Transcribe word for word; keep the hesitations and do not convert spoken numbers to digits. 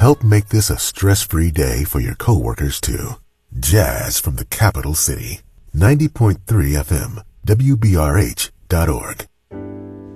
Help make this a stress-free day for your coworkers too. Jazz from the capital city. ninety point three F M, W B R H dot org.